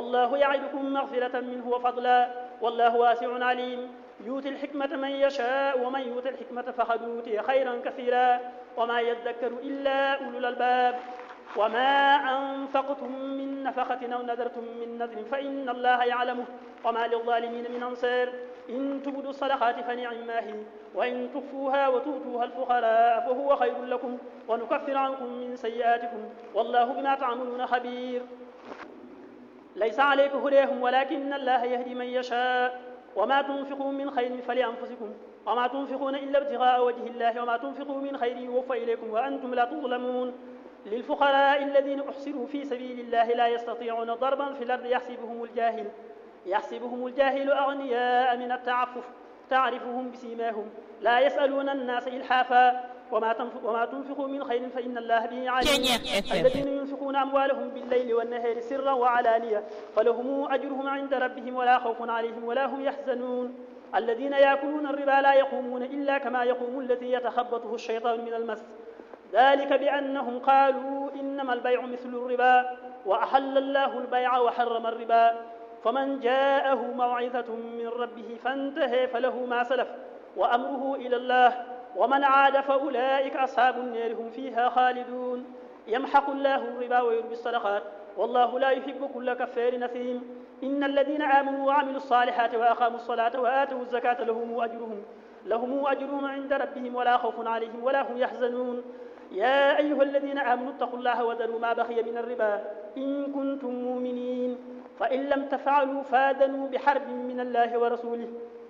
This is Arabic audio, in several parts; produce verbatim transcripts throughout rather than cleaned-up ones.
والله يعدكم مغفرة منه وفضلا والله واسع عليم يؤتي الحكمة من يشاء ومن يؤت الحكمة فقد أوتي خيرا كثيرا وما يذكر إلا أولو الألباب وما أنفقتم من نفقة أو نذرتم من نذر فإن الله يعلمه وما للظالمين من أنصار إن تبدوا الصدقات فنعما هي وإن تخفوها وتؤتوها الفقراء فهو خير لكم ونكفر عنكم من سيئاتكم والله بما تعملون خبير ليس عليك هداهم ولكن الله يهدي من يشاء وما تنفقوا من خير فلأنفسكم وما تنفقون إلا ابتغاء وجه الله وما تنفقوا من خير يوفى إليكم وأنتم لا تظلمون للفقراء الذين أحصروا في سبيل الله لا يستطيعون ضربا في الأرض يحسبهم الجاهل يحسبهم الجاهل أغنياء من التعفف تعرفهم بسيماهم لا يسألون الناس إلحافا وما تنفقوا من خير فإن الله به عليم الذين ينفقون أموالهم بالليل والنهار سرا وعلانية فلهم أجرهم عند ربهم ولا خوف عليهم ولا هم يحزنون الذين يأكلون الربا لا يقومون إلا كما يقوم الذي يتخبطه الشيطان من المس ذلك بأنهم قالوا إنما البيع مثل الربا وأحل الله البيع وحرم الربا فمن جاءه موعظة من ربه فانتهى فله ما سلف وأمره إلى الله ومن عاد فأولئك أصحاب النار هم فيها خالدون يمحق الله الربا ويربي الصدقات والله لا يحب كل كفار نثيم إن الذين آمنوا وعملوا الصالحات وأقاموا الصلاة وآتوا الزكاة لهم أجرهم لهم أجرهم عند ربهم ولا خوف عليهم ولا هم يحزنون يا أيها الذين آمنوا اتقوا الله وذروا ما بقي من الربا إن كنتم مؤمنين فإن لم تفعلوا فاذنوا بحرب من الله ورسوله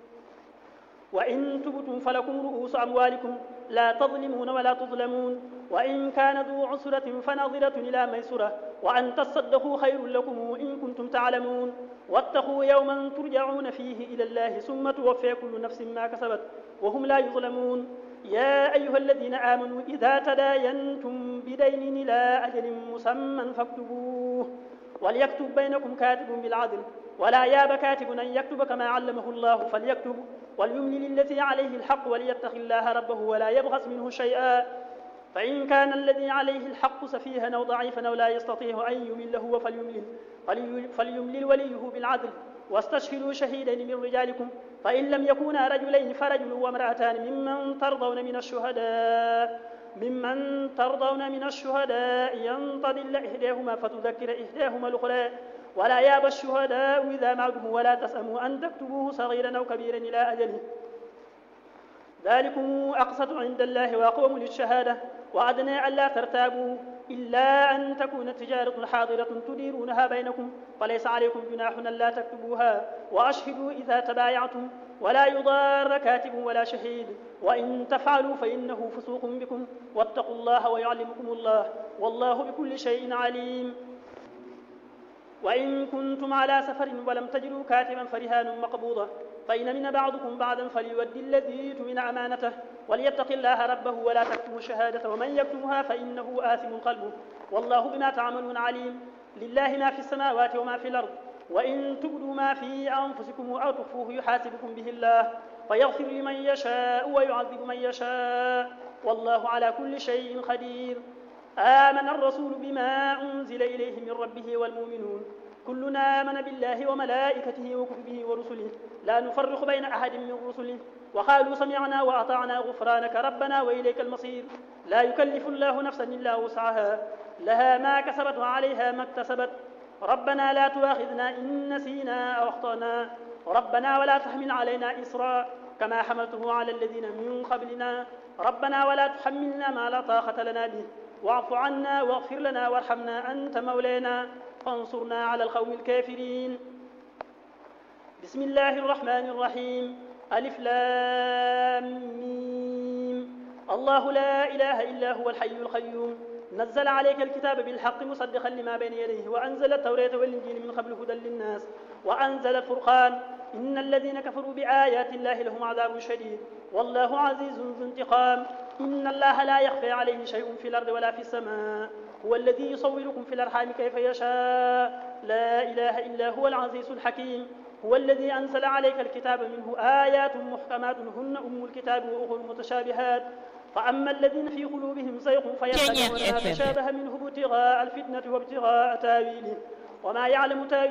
وإن تبتم فلكم رؤوس أموالكم لا تظلمون ولا تظلمون وإن كان ذو عسرة فنظرة إلى ميسرة وأن تصدقوا خير لكم إن كنتم تعلمون واتقوا يوما ترجعون فيه إلى الله ثم توفي كل نفس ما كسبت وهم لا يظلمون يا أيها الذين آمنوا إذا تداينتم بدين إلى أجل مسمى فاكتبوه وليكتب بينكم كاتب بالعدل ولا ياب كاتب أن يكتب كما علمه الله فليكتب وليملل الذي عليه الحق وليتق الله ربه ولا يبخس منه شيئا فإن كان الذي عليه الحق سفيها أو ضعيفا أو لا يستطيع أن يمل هو فليملل فليملل وليه بالعدل واستشهدوا شهيدين من رجالكم فإن لم يكونا رجلين فرجل وامرأتان ممن ترضون من الشهداء ممن ترضون من الشهداء ينتضل إحداهما فتذكر إحداهما الأخرى ولا يابى الشهداء إذا معدوا ولا تسأموا أن تكتبوه صغيرا أو كبيرا إلى أجله ذلكم أقسط عند الله وأقوم للشهادة وأدنى ألا ترتابوا إلا أن تكون تجارة حاضرة تديرونها بينكم فليس عليكم جناح ألا تكتبوها وأشهدوا إذا تبايعتم ولا يضار كاتب ولا شهيد وإن تفعلوا فإنه فسوق بكم واتقوا الله ويعلمكم الله والله بكل شيء عليم وإن كنتم على سفر ولم تجدوا كاتبا فرهان مقبوضة فإن من بعضكم بعضا فليؤدي الذي اؤتمن أمانته وليتق الله ربه ولا تكتموا الشهادة ومن يكتمها فإنه آثم قلبه والله بما تعملون عليم لله ما في السماوات وما في الأرض وإن تبدوا ما في أنفسكم أو تخفوه يحاسبكم به الله فيغفر لمن يشاء ويعذب من يشاء والله على كل شيء قدير آمن الرسول بما أنزل إليه من ربه والمؤمنون كلنا آمن بالله وملائكته وكتبه ورسله لا نفرق بين أحد من رسله وقالوا سمعنا وأطعنا غفرانك ربنا وإليك المصير لا يكلف الله نفسا إلا وسعها لها ما كسبت وعليها ما اكتسبت ربنا لا تؤاخذنا إن نسينا أو أخطأنا ربنا ولا تحمل علينا إصرا كما حملته على الذين من قبلنا ربنا ولا تحملنا ما لا طاقة لنا به واعف عنا واغفر لنا وارحمنا أنت مولانا فانصرنا على القوم الكافرين بسم الله الرحمن الرحيم ألف لام ميم الله لا إله إلا هو الحي القيوم نزل عليك الكتاب بالحق مصدقا لما بين يديه وأنزل التوراة والإنجيل من قبل هدى للناس وأنزل الفرقان إن الذين كفروا بآيات الله لهم عذاب شديد والله عزيز ذو انتقام إن الله لا يخفى عليه شيء في الأرض ولا في السماء هو الذي يصوركم في الأرحام كيف يشاء لا إله إلا هو العزيز الحكيم هو الذي أنزل عليك الكتاب منه آيات محكمات هن أم الكتاب وأخر متشابهات فأما الذين في قلوبهم زيغ فيتبعون ما تشابه منه ابتغاء الفتنة وابتغاء تاويله وما يعلم تاويله